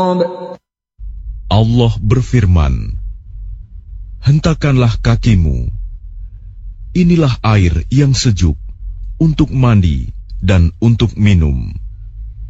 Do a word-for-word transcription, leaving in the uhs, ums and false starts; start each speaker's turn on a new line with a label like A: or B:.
A: Allah berfirman, hentakanlah kakimu. Inilah air yang sejuk untuk mandi dan untuk minum.